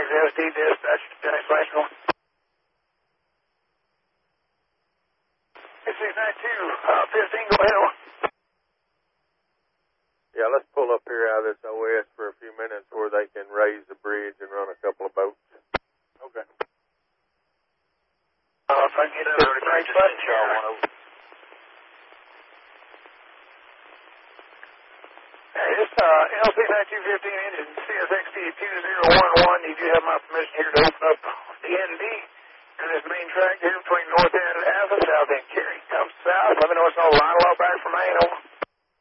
SD dispatch, /1. It's 692, 15, go ahead. Yeah, let's pull up here out of this OS for a few minutes where they can raise the bridge and run a couple of boats. Okay. If I get a right button here. Hey, this LC 9215 engine CSXT 2011. You do have my permission here to open up the entity and this main track here between north end of Athens, south end Cary. Come south. Let me know what's on the line. Well back from Maine. Over.